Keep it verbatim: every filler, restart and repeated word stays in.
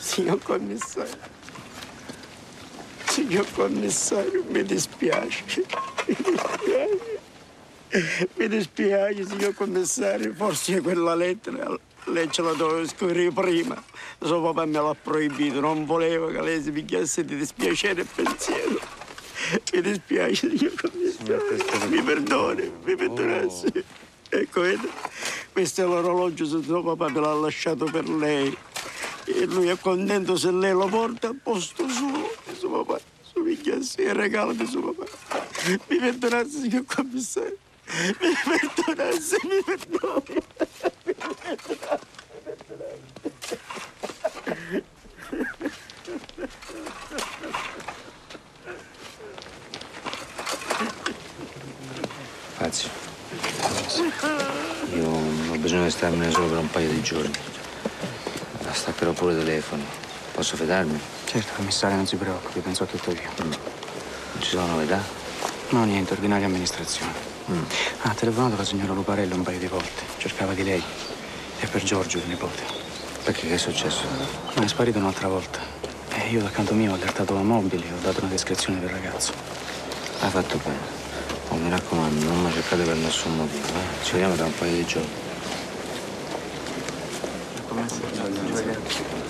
Signor commissario, signor commissario, mi dispiace, mi dispiace, mi dispiace, signor commissario, forse quella lettera lei ce la doveva scrivere prima, suo papà me l'ha proibito, non voleva che lei si picchiasse di dispiacere e pensiero. Mi dispiace, signor commissario, mi perdoni, mi perdonassi. Oh. Ecco, vede, questo è l'orologio se suo papà me l'ha lasciato per lei. E lui è contento se lei lo porta a posto suo, suo papà, suo picchiassi, il regalo di suo papà. Mi perdonassi, signor commissario, mi perdonassi, mi perdoni. Mi perdonassi, mi perdonassi. Fazio, io ho bisogno di starmene solo per un paio di giorni. La staccherò pure il telefono. Posso fidarmi? Certo, commissario, non si preoccupi, penso a tutto io. Mm. Non ci sono novità? No, niente, ordinaria amministrazione. Mm. Ha telefonato la signora Luparello un paio di volte. Cercava di lei. E per Giorgio, il nipote. Perché? Che è successo? Ma è sparito un'altra volta. E io, dal canto mio, ho allertato la mobile e ho dato una descrizione del ragazzo. Hai fatto bene. Oh, mi raccomando, non mi cercate per nessun motivo, eh? Ci vediamo tra un paio di giorni. Commissario.